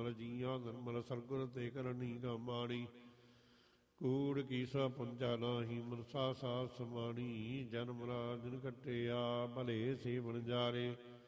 ਨਿਰਮਲ ਜੀਆਂ ਨਿਰਮਲ ਸਰਗੁਰ ਤੇ ਕਰਨੀ ਗਮਾਣੀ। ਕੂੜ ਕੀ ਸਾ ਪੁੰਜਾ ਨਾਹੀ ਮਨਸਾ ਸਾਧ ਸਮਾਣੀ। ਜਨਮ ਰਾਜਨ ਕੱਟਿਆ ਭਲੇ ਸੇ ਬਣ ਜਾਰੇ।